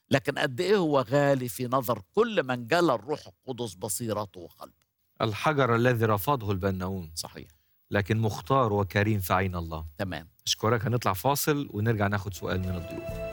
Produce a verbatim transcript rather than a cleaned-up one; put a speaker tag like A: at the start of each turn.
A: لكن قد إيه هو غالي في نظر كل من جلى الروح القدس بصيرته وقلبه.
B: الحجر الذي رفضه البناؤون
A: صحيح.
B: لكن مختار وكريم في عين الله.
A: تمام.
B: أشكرك. هنطلع فاصل ونرجع ناخد سؤال من الضيوف.